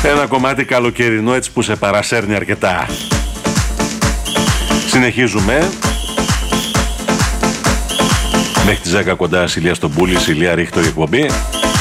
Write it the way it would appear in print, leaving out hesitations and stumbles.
Ένα κομμάτι καλοκαιρινό έτσι που σε παρασέρνει αρκετά. Συνεχίζουμε. Μέχρι τις 10 κοντά Ηλία στον Πούλη, Ηλία Ρίχτο η εκπομπή.